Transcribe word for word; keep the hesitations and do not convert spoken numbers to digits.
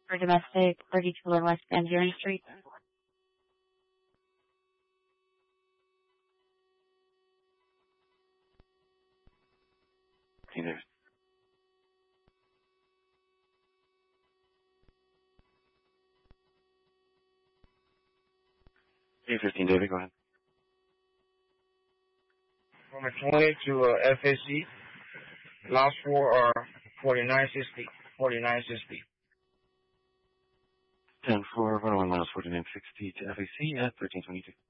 For domestic, thirty-two West Van Buren Street. Hey, David. Hey, fifteen, David, go ahead. Number twenty to uh, F A C. Last four are forty-nine sixty. forty-nine sixty. ten four, one oh one miles, forty-nine sixty to F A C at thirteen twenty-two.